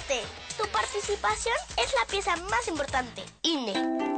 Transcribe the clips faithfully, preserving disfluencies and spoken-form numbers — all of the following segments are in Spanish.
Vote. Tu participación es la pieza más importante. I N E.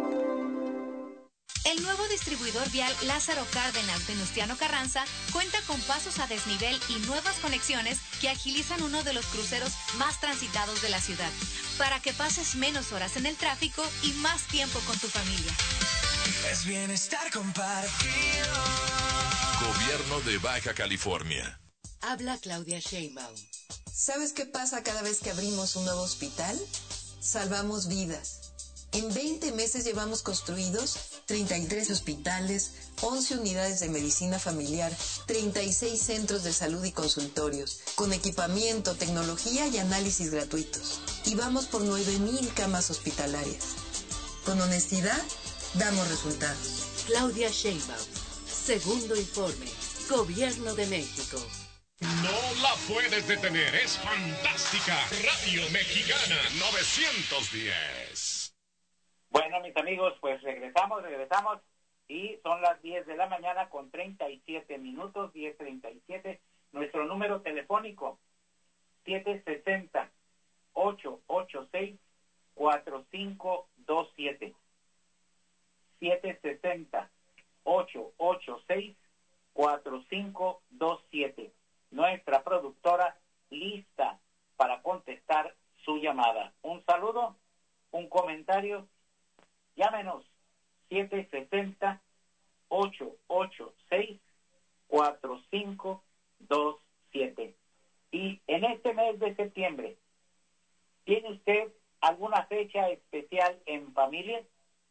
El nuevo distribuidor vial Lázaro Cárdenas Venustiano Carranza cuenta con pasos a desnivel y nuevas conexiones que agilizan uno de los cruceros más transitados de la ciudad, para que pases menos horas en el tráfico y más tiempo con tu familia. Es bienestar compartido. Gobierno de Baja California. Habla Claudia Sheinbaum. ¿Sabes qué pasa cada vez que abrimos un nuevo hospital? Salvamos vidas. En veinte meses llevamos construidos treinta y tres hospitales, once unidades de medicina familiar, treinta y seis centros de salud y consultorios, con equipamiento, tecnología y análisis gratuitos. Y vamos por nueve mil camas hospitalarias. Con honestidad, damos resultados. Claudia Sheinbaum. Segundo informe. Gobierno de México. No la puedes detener, es fantástica. Radio Mexicana novecientos diez. Bueno, mis amigos, pues regresamos, regresamos y son las diez de la mañana con treinta y siete minutos, diez treinta y siete. Nuestro número telefónico, siete seis cero, ocho ocho seis, cuatro cinco dos siete. siete seis cero, ocho ocho seis, cuatro cinco dos siete. Nuestra productora lista para contestar su llamada. Un saludo, un comentario. Llámenos siete seis cero, ocho ocho seis, cuatro cinco dos siete. Y en este mes de septiembre, ¿tiene usted alguna fecha especial en familia?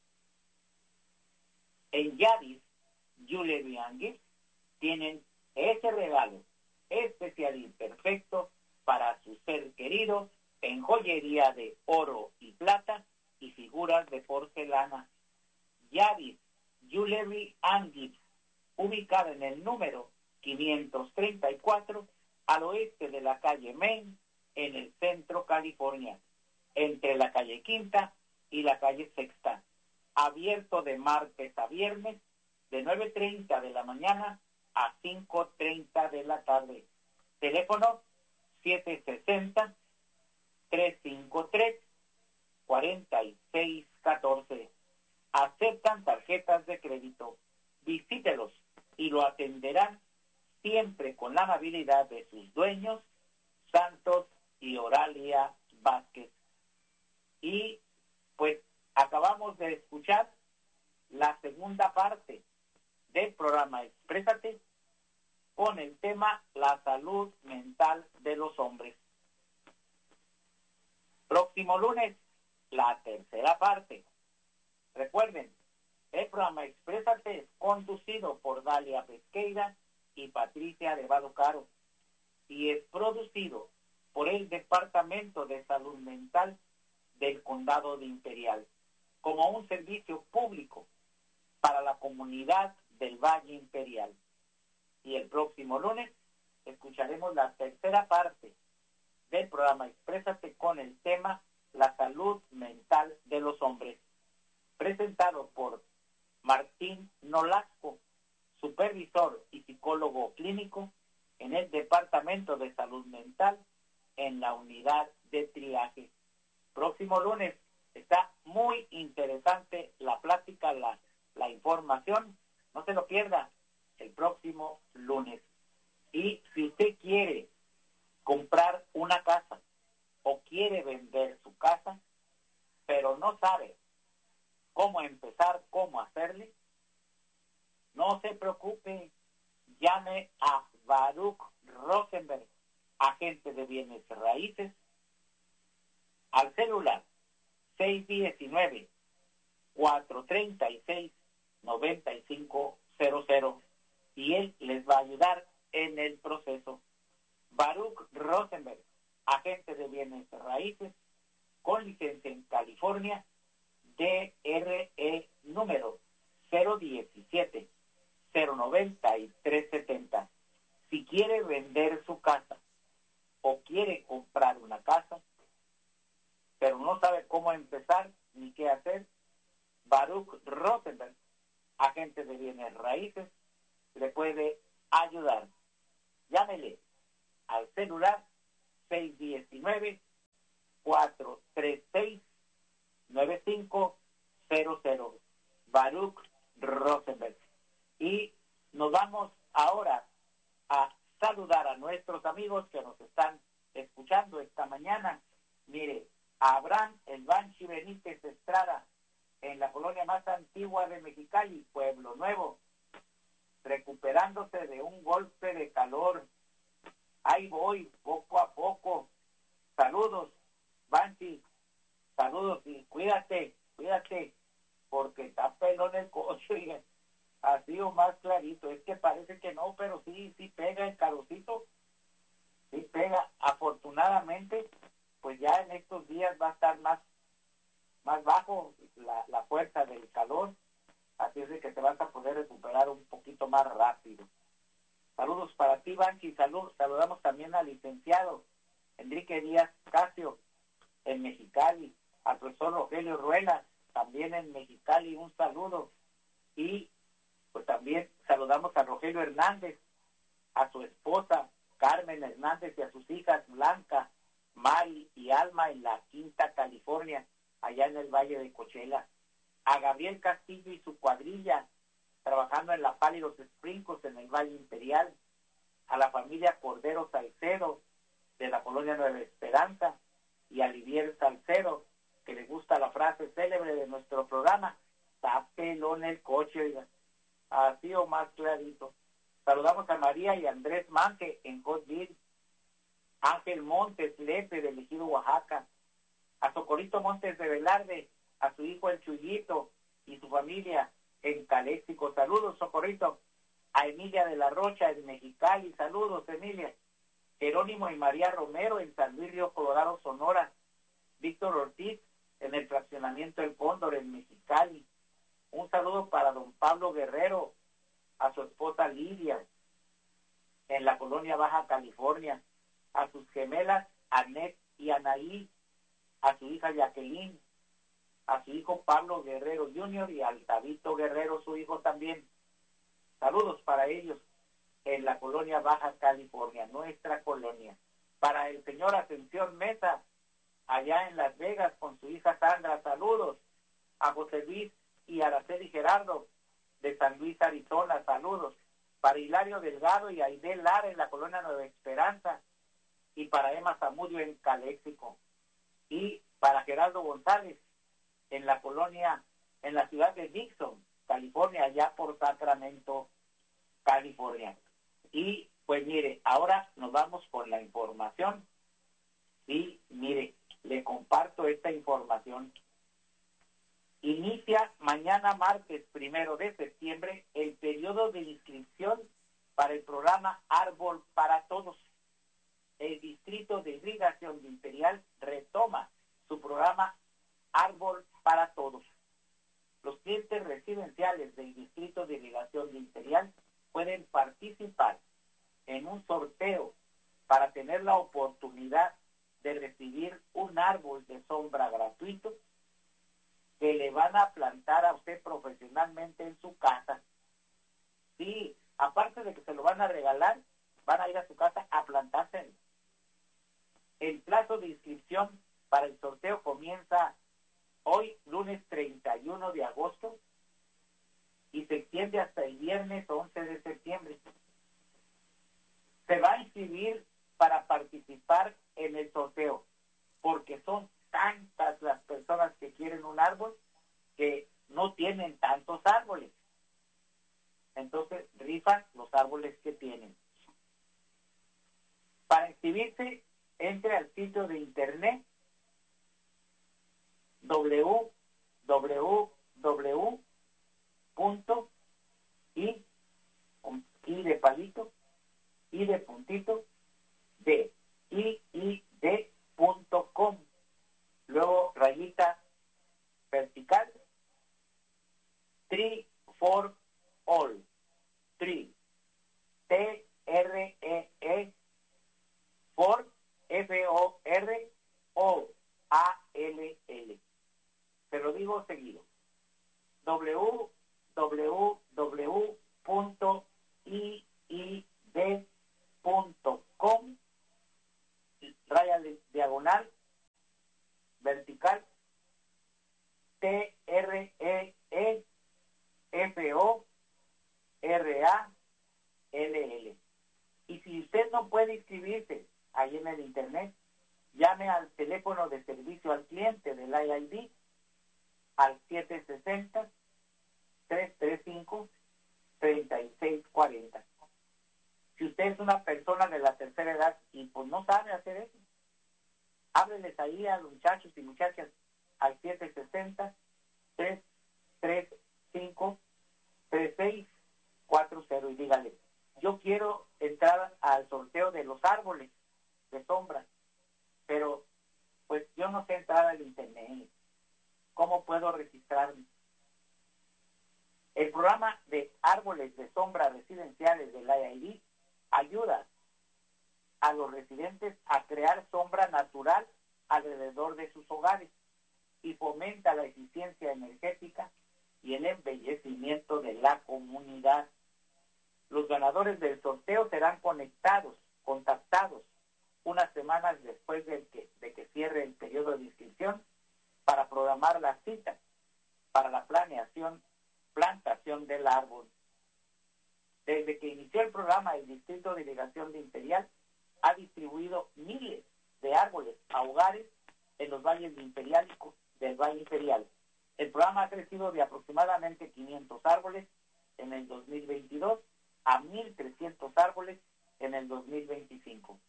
En Yadis Jewelry and Gifts tienen ese regalo especial y perfecto para su ser querido en joyería de oro y plata y figuras de porcelana. Yadis Jewelry and Gifts, ubicada en el número quinientos treinta y cuatro al oeste de la calle Main, en el centro California, entre la calle Quinta y la calle Sexta. Abierto de martes a viernes, de nueve treinta de la mañana a cinco treinta de la tarde. Teléfono siete seis cero, tres cinco tres, cuatro seis uno cuatro. Aceptan tarjetas de crédito. Visítelos y lo atenderán siempre con la amabilidad de sus dueños, Santos y Oralia Vázquez. Y pues acabamos de escuchar la segunda parte del programa Exprésate con el tema la salud mental de los hombres. Próximo lunes, la tercera parte. Recuerden, el programa Exprésate es conducido por Dalia Pesqueira y Patricia Arevalo Caro y es producido por el Departamento de Salud Mental del Condado de Imperial como un servicio público para la comunidad del Valle Imperial. Y el próximo lunes escucharemos la tercera parte del programa Exprésate con el tema la salud mental de los hombres, presentado por Martín Nolasco, supervisor y psicólogo clínico en el Departamento de Salud Mental en la unidad de triaje. Próximo lunes está muy interesante la plática, la, la información. No se lo pierda el próximo lunes. Y si usted quiere comprar una casa o quiere vender su casa, pero no sabe cómo empezar, cómo hacerle, no se preocupe, llame a Baruch Rosenberg, agente de bienes raíces, al celular seis uno nueve, cuatro tres seis, nueve cinco cero cero y él les va a ayudar en el proceso. Baruch Rosenberg, agente de bienes raíces, con licencia en California, D R E número cero diecisiete, cero noventa y tres setenta. Si quiere vender su casa o quiere comprar una casa, pero no sabe cómo empezar ni qué hacer, Baruch Rosenberg, agente de bienes raíces, le puede ayudar. Llámele al celular seis uno nueve, esta mañana. Mire, Abraham El Banchi Benítez Estrada, en la colonia más antigua de Mexicali, Pueblo Nuevo, recuperándose de un golpe de calor. Ahí voy, poco a poco. Saludos, Banchi, saludos y cuídate, cuídate, porque está pelón el coche, así o más clarito. Es que parece que no, pero sí, sí pega el calorcito, sí pega. Afortunadamente, pues ya en estos días va a estar más, más bajo la, la fuerza del calor, así es de que te vas a poder recuperar un poquito más rápido. Saludos para ti, Banchi, salud, saludamos también al licenciado Enrique Díaz Casio, en Mexicali, al profesor Rogelio Ruelas, también en Mexicali, un saludo. Y pues también saludamos a Rogelio Hernández, a su esposa Carmen Hernández y a sus hijas Blanca, Mari y Alma en la Quinta, California, allá en el Valle de Coachella. A Gabriel Castillo y su cuadrilla, trabajando en la Pálidos Sprinkles en el Valle Imperial. A la familia Cordero Salcedo, de la colonia Nueva Esperanza, y a Livier Salcedo, que le gusta la frase célebre de nuestro programa, está pelón el coche, oiga, así o más clarito. Saludamos a María y Andrés Manque en Cotville, Ángel Montes Lepe del Ejido Oaxaca, a Socorrito Montes de Velarde, a su hijo el Chuyito y su familia en Caléxico. Saludos, Socorrito. A Emilia de la Rocha en Mexicali, saludos, Emilia. Jerónimo y María Romero en San Luis Río Colorado, Sonora. Víctor Ortiz en el fraccionamiento El Cóndor en Mexicali. Un saludo para don Pablo Guerrero, a su esposa Lidia en la colonia Baja California, a sus gemelas Anet y Anaí, a su hija Jacqueline, a su hijo Pablo Guerrero junior y al Tabito Guerrero, su hijo también. Saludos para ellos en la colonia Baja California, nuestra colonia. Para el señor Ascensión Mesa, allá en Las Vegas con su hija Sandra, saludos. A José Luis y Araceli Gerardo de San Luis, Arizona, saludos. Para Hilario Delgado y Aide Lara en la colonia Nueva Esperanza, y para Emma Zamudio en Caléxico. Y para Gerardo González en la colonia, en la ciudad de Dixon, California, allá por Sacramento, California. Y pues mire, ahora nos vamos con la información. Y mire, le comparto esta información. Inicia mañana martes primero de septiembre el periodo de inscripción para el programa Árbol para Todos. El Distrito de Irrigación de Imperial retoma su programa Árbol para Todos. Los clientes residenciales del Distrito de Irrigación de Imperial pueden participar en un sorteo para tener la oportunidad de recibir un árbol de sombra gratuito que le van a plantar a usted profesionalmente en su casa. Sí, aparte de que se lo van a regalar, van a ir a su casa a plantárselo. El plazo de inscripción para el sorteo comienza hoy, lunes treinta y uno de agosto, y se extiende hasta el viernes once de septiembre. Se va a inscribir para participar en el sorteo, porque son tantas las personas que quieren un árbol que no tienen tantos árboles. Entonces rifan los árboles que tienen. Para inscribirse, entre al sitio de internet doble u doble u doble u punto i i de palito y de puntito de i i d punto com, luego rayita vertical Tree for All, Tree, T R E E, for, F O R O A L L. Se lo digo seguido. w w w punto i i d punto com, raya diagonal vertical T R E E F O R A L L. Y si usted no puede inscribirse ahí en el internet, llame al teléfono de servicio al cliente del I I D al siete seis cero, tres tres cinco, tres seis cuatro cero. Si usted es una persona de la tercera edad y pues no sabe hacer eso, hábleles ahí a los muchachos y muchachas al siete seis cero, tres tres cinco, tres seis cuatro cero y dígale, yo quiero entrar al sorteo de los árboles de sombra, pero pues yo no sé entrar al internet. ¿Cómo puedo registrarme? El programa de árboles de sombra residenciales del I I D ayuda a los residentes a crear sombra natural alrededor de sus hogares y fomenta la eficiencia energética y el embellecimiento de la comunidad. Los ganadores del sorteo serán conectados, contactados unas semanas después de que, de que cierre el periodo de inscripción para programar la cita para la planeación, plantación del árbol. Desde que inició el programa, el Distrito de Delegación de Imperial ha distribuido miles de árboles a hogares en los valles de Imperial y del Valle Imperial. El programa ha crecido de aproximadamente quinientos árboles en el dos mil veintidós a mil trescientos árboles en el dos mil veinticinco.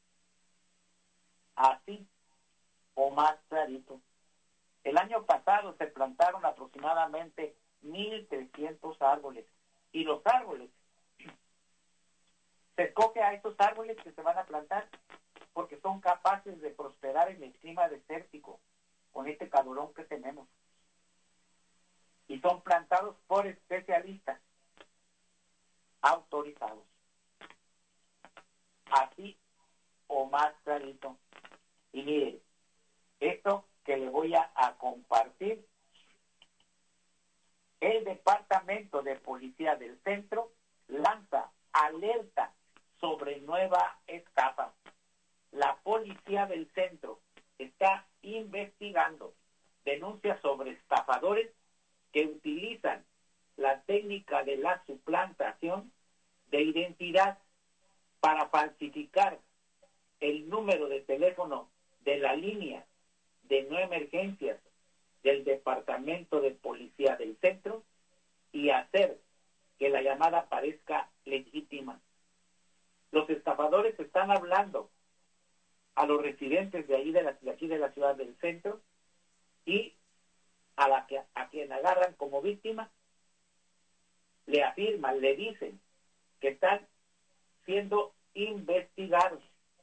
Así o más clarito. El año pasado se plantaron aproximadamente mil trescientos árboles y los árboles, se escoge a estos árboles que se van a plantar porque son capaces de prosperar en el clima desértico con este calorón que tenemos. Y son plantados por especialistas autorizados. Así o más clarito. Y mire, esto que le voy a, a compartir, el Departamento de Policía del Centro lanza alerta sobre nueva estafa. La Policía del Centro está investigando denuncias sobre estafadores que utilizan la técnica de la suplantación de identidad para falsificar el número de teléfono de la línea de no emergencias del Departamento de Policía del Centro y hacer que la llamada parezca legítima. Los estafadores están hablando a los residentes de ahí de, la, de aquí de la ciudad del centro y a la que a quien agarran como víctima le afirman, le dicen que están siendo investigados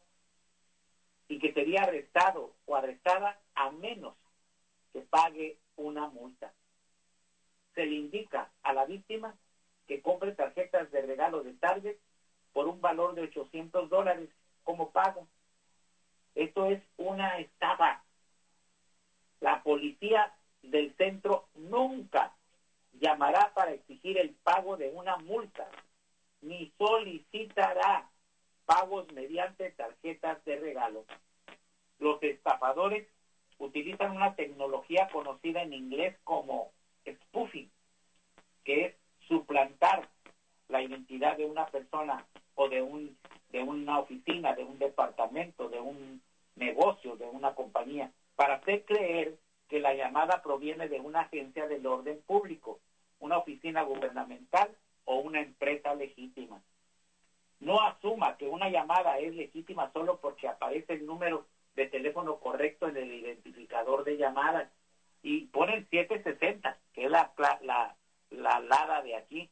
y que sería arrestado o arrestada a menos que pague una multa. Se le indica a la víctima que compre tarjetas de regalo de Target por un valor de ochocientos dólares como pago. Esto es una estafa. La policía del centro nunca llamará para exigir el pago de una multa, ni solicitará pagos mediante tarjetas de regalo. Los estafadores utilizan una tecnología conocida en inglés como spoofing, que es suplantar la identidad de una persona o de un de una oficina, de un departamento, de un negocio, de una compañía, para hacer creer que la llamada proviene de una agencia del orden público, una oficina gubernamental o una empresa legítima. No asuma que una llamada es legítima solo porque aparece el número de teléfono correcto en el identificador de llamadas y ponen siete sesenta, que es la, la, la lada de aquí.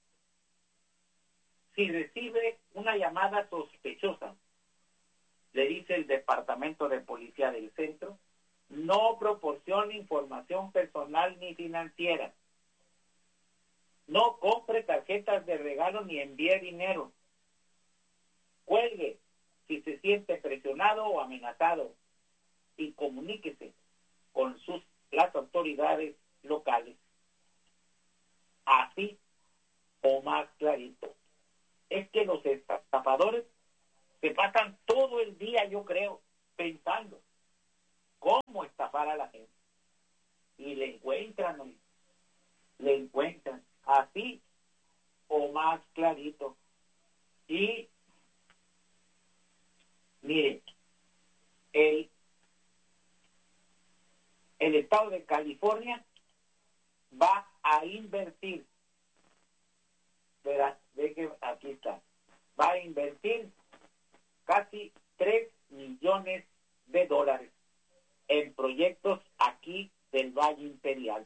Si recibe una llamada sospechosa, le dice el Departamento de Policía del Centro, no proporcione información personal ni financiera. No compre tarjetas de regalo ni envíe dinero. Cuelgue si se siente presionado o amenazado y comuníquese con sus las autoridades locales. Así o más clarito. Es que los estafadores se pasan todo el día, yo creo, pensando cómo estafar a la gente. Y le encuentran, le encuentran así o más clarito. Y mire, el estado de California va a invertir, verás, ve que aquí está, va a invertir casi tres millones de dólares en proyectos aquí del Valle Imperial.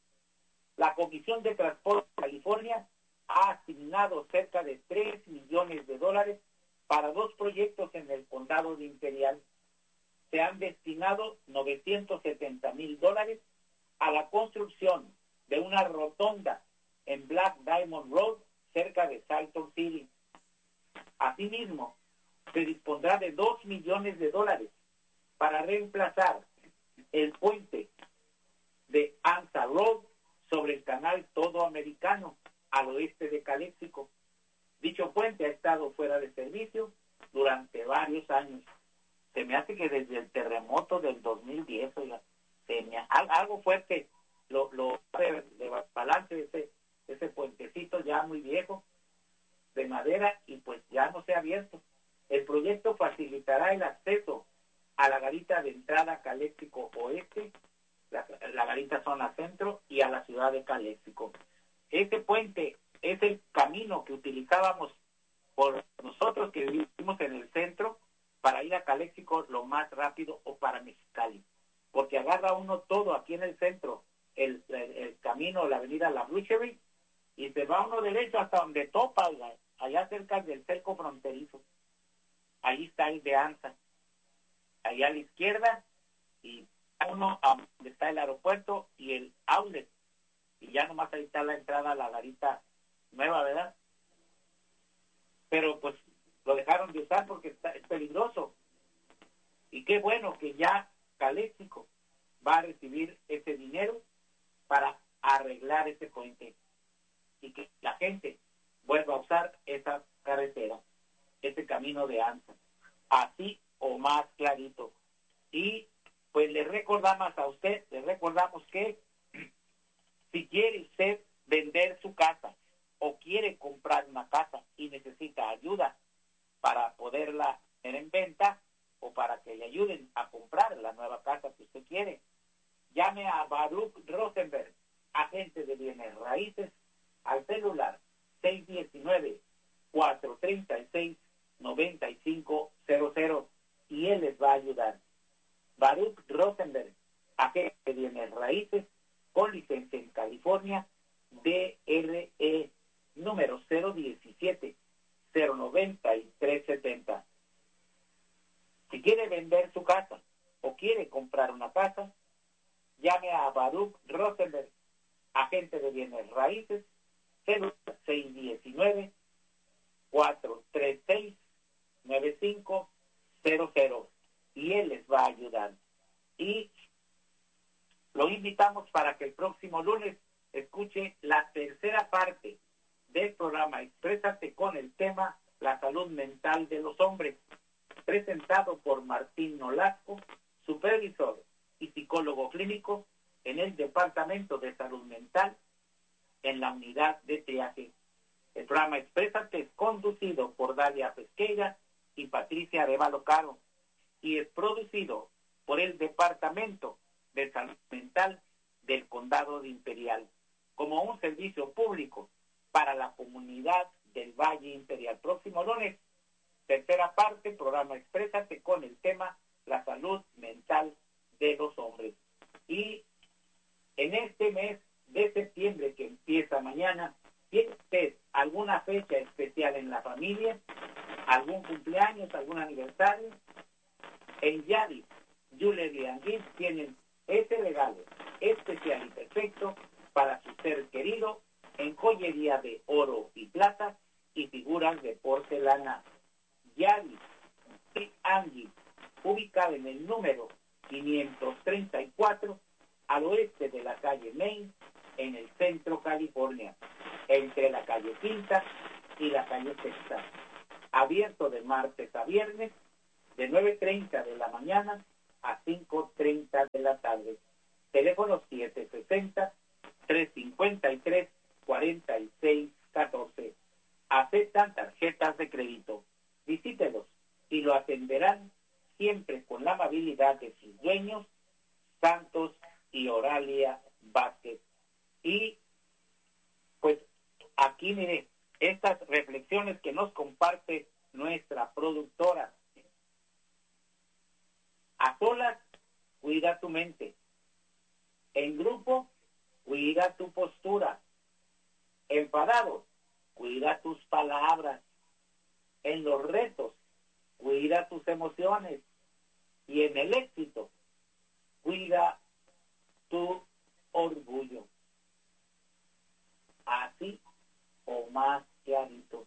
La Comisión de Transporte de California ha asignado cerca de tres millones de dólares para dos proyectos en el condado de Imperial. Se han destinado novecientos setenta mil dólares a la construcción de una rotonda en Black Diamond Road, cerca de Salton City. Asimismo, se dispondrá de dos millones de dólares para reemplazar el puente de Anza Road sobre el canal Todo Americano al oeste de Calexico. Dicho puente ha estado fuera de servicio durante varios años. Se me hace que desde el terremoto del dos mil diez, oiga, se me, algo fuerte lo, lo de, de balance de ese, ese puentecito ya muy viejo, de madera, y pues ya no se ha abierto. El proyecto facilitará el acceso a la garita de entrada Calexico Oeste, la, la garita zona centro, y a la ciudad de Calexico. Este puente es el camino que utilizábamos por nosotros que vivimos en el centro para ir a Calexico lo más rápido, o para Mexicali, porque agarra uno todo aquí en el centro, el, el, el camino, la avenida La Bluchery, y se va uno derecho hasta donde topa, allá cerca del cerco fronterizo. Ahí está el de Anza, allá a la izquierda, y uno a donde está el aeropuerto y el outlet, y ya nomás ahí está la entrada a la garita nueva, ¿verdad? Pero pues lo dejaron de usar porque está, es peligroso. Y qué bueno que ya Calexico va a recibir ese dinero para arreglar ese puente y que la gente vuelva a usar esa carretera, ese camino de Anza, así o más clarito. Y pues le recordamos a usted, le recordamos que si quiere usted vender su casa o quiere comprar una casa y necesita ayuda para poderla tener en venta o para que le ayuden a comprar la nueva casa que usted quiere, llame a Baruch Rosenberg, agente de bienes raíces, al celular seis uno nueve, cuatro tres seis, nueve cinco cero cero, y él les va a ayudar. Baruch Rosenberg, agente de bienes raíces, con licencia en California, D R E número cero diecisiete, cero noventa y tres setenta. Si quiere vender su casa o quiere comprar una casa, llame a Baruch Rosenberg, agente de bienes raíces, celular seis uno nueve, cuatro tres seis, nueve cinco cero cero, y él les va a ayudar. Y lo invitamos para que el próximo lunes escuche la tercera parte del programa Exprésate con el tema La salud mental de los hombres, presentado por Martín Nolasco, supervisor y psicólogo clínico en el Departamento de Salud Mental en la unidad de triaje. El programa Exprésate es conducido por Dalia Pesqueira y Patricia Arevalo Caro y es producido por el Departamento de Salud Mental del Condado de Imperial como un servicio público para la comunidad del Valle Imperial. Próximo lunes, tercera parte, programa Exprésate con el tema La salud mental de los hombres. Y en este mes de septiembre que empieza mañana, ¿tiene usted alguna fecha especial en la familia? ¿Algún cumpleaños, algún aniversario? En Yadis, Jewelry and Gifts tienen ese regalo especial y perfecto para su ser querido en joyería de oro y plata y figuras de porcelana. Yadis and Gifts, ubicado en el número quinientos treinta y cuatro al oeste de la calle Main, en el centro California, entre la calle Quinta y la calle Sexta. Abierto de martes a viernes, de nueve treinta de la mañana a cinco treinta de la tarde. Teléfono siete sesenta, tres cincuenta y tres, cuarenta y seis catorce. Aceptan tarjetas de crédito. Visítelos y lo atenderán siempre con la amabilidad de sus dueños, Santos y Oralia Vázquez. Y pues aquí mire, estas reflexiones que nos comparte nuestra productora. A solas, cuida tu mente. En grupo, cuida tu postura. Enfadados, cuida tus palabras. En los retos, cuida tus emociones. Y en el éxito, cuida tu orgullo. Así o más clarito.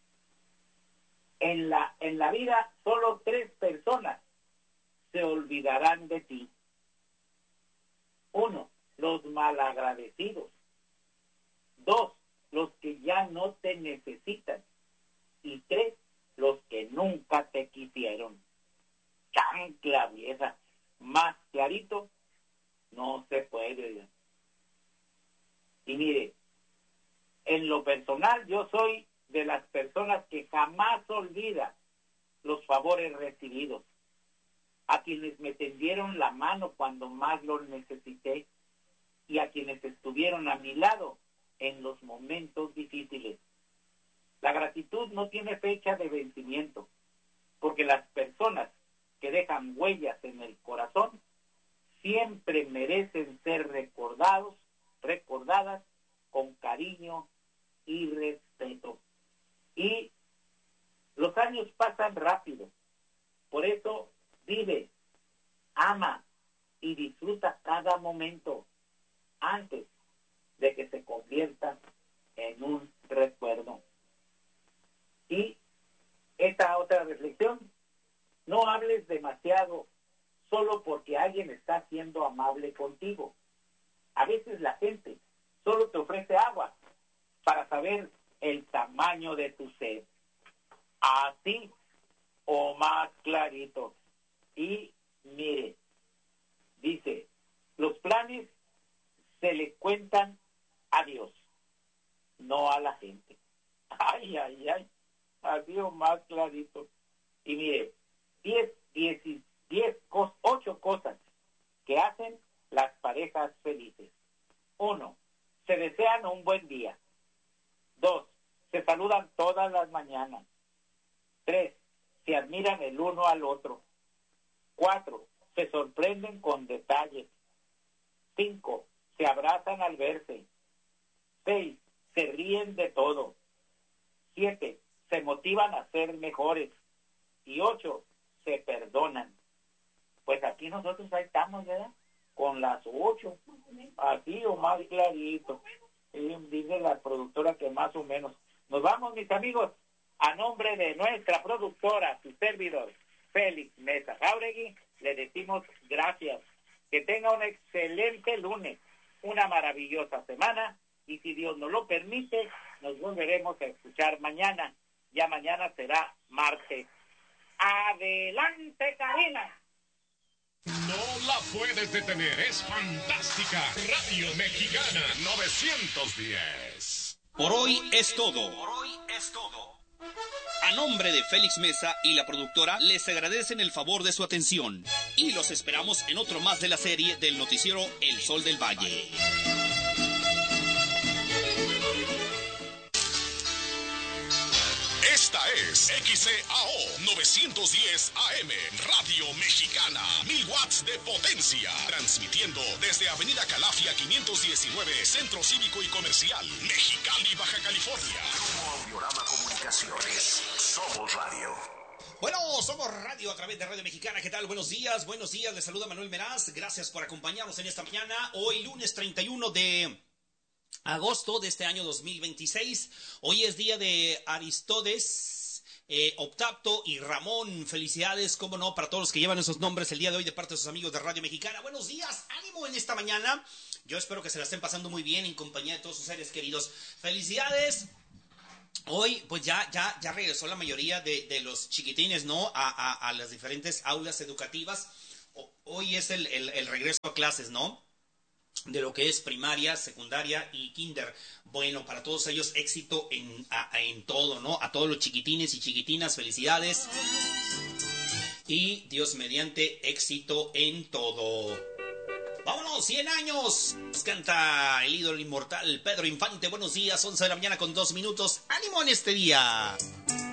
En la, en la vida, solo tres personas se olvidarán de ti. Uno, los malagradecidos. Dos, los que ya no te necesitan. Y tres, los que nunca te quisieron. Chancla vieja, más clarito no se puede. Y mire, en lo personal yo soy de las personas que jamás olvida los favores recibidos, a quienes me tendieron la mano cuando más lo necesité y a quienes estuvieron a mi lado en los momentos difíciles. La gratitud no tiene fecha de vencimiento, porque las personas que dejan huellas en el corazón siempre merecen ser recordados, recordadas con cariño y respeto. Y los años pasan rápido, por eso vive, ama y disfruta cada momento antes de que se convierta en un recuerdo. Y esta otra reflexión, no hables demasiado solo porque alguien está siendo amable contigo. A veces la gente solo te ofrece agua para saber el tamaño de tu sed. Así o más clarito. Y mire, dice, los planes se le cuentan a Dios, no a la gente. Ay, ay, ay, así o más clarito. Y mire, diez, diez, diez, ocho cosas que hacen las parejas felices. Uno, se desean un buen día. Dos, se saludan todas las mañanas. Tres, se admiran el uno al otro. Cuatro, se sorprenden con detalles. Cinco, se abrazan al verse. Seis, se ríen de todo. Siete, se motivan a ser mejores. Y ocho, se perdonan. Pues aquí nosotros ahí estamos, ¿verdad? Con las ocho, así o más clarito. Y dice la productora que más o menos. Nos vamos, mis amigos, a nombre de nuestra productora, su servidor, Félix Mesa Jáuregui, le decimos gracias. Que tenga un excelente lunes, una maravillosa semana, y si Dios nos lo permite, nos volveremos a escuchar mañana. Ya mañana será martes. ¡Adelante, Karina! No la puedes detener, es fantástica. Radio Mexicana novecientos diez. Por hoy es todo. Por hoy es todo. A nombre de Félix Mesa y la productora, les agradecen el favor de su atención. Y los esperamos en otro más de la serie del noticiero El Sol del Valle. Esta es X C A O novecientos diez A M, Radio Mexicana, mil watts de potencia, transmitiendo desde Avenida Calafia quinientos diecinueve, Centro Cívico y Comercial, Mexicali, Baja California. Como Audiorama Comunicaciones, somos radio. Bueno, somos radio a través de Radio Mexicana. ¿Qué tal? Buenos días, buenos días. Les saluda Manuel Meraz. Gracias por acompañarnos en esta mañana. Hoy lunes treinta y uno de agosto de este año dos mil veintiséis. Hoy es día de Aristóteles, eh, Optapto y Ramón. Felicidades, cómo no, para todos los que llevan esos nombres el día de hoy de parte de sus amigos de Radio Mexicana. Buenos días, ánimo en esta mañana. Yo espero que se la estén pasando muy bien en compañía de todos sus seres queridos. Felicidades. Hoy, pues ya, ya, ya regresó la mayoría de, de los chiquitines, ¿no? A, a, a las diferentes aulas educativas. O, hoy es el, el, el regreso a clases, ¿no? De lo que es primaria, secundaria y kinder. Bueno, para todos ellos, éxito en, a, en todo, ¿no? A todos los chiquitines y chiquitinas, felicidades. Y Dios mediante, éxito en todo. ¡Vámonos! cumplió cien años. Nos canta el ídolo inmortal Pedro Infante. Buenos días, once de la mañana con dos minutos. ¡Ánimo en este día!